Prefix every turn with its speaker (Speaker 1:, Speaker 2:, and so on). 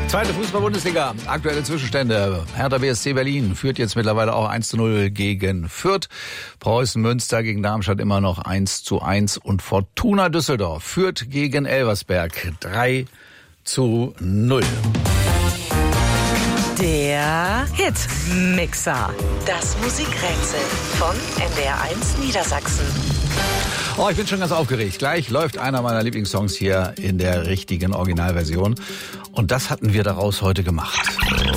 Speaker 1: Zweite Fußball-Bundesliga, aktuelle Zwischenstände. Hertha BSC Berlin führt jetzt mittlerweile auch 1:0 gegen Fürth. Preußen Münster gegen Darmstadt immer noch 1:1. Und Fortuna Düsseldorf führt gegen Elversberg 3:0.
Speaker 2: Der Hitmixer. Das Musikrätsel von NDR1 Niedersachsen.
Speaker 1: Oh, ich bin schon ganz aufgeregt. Gleich läuft einer meiner Lieblingssongs hier in der richtigen Originalversion. Und das hatten wir daraus heute gemacht.